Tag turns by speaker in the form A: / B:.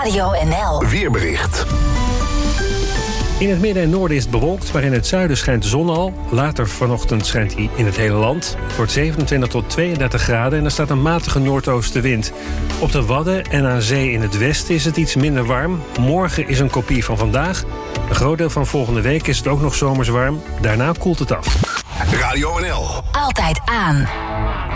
A: Radio NL.
B: Weerbericht.
C: In het midden en noorden is het bewolkt, maar in het zuiden schijnt de zon al. Later vanochtend schijnt hij in het hele land. Het wordt 27 tot 32 graden en er staat een matige noordoostenwind. Op de Wadden en aan zee in het westen is het iets minder warm. Morgen is een kopie van vandaag. Een groot deel van volgende week is het ook nog zomers warm. Daarna koelt het af.
B: Radio NL.
A: Altijd aan.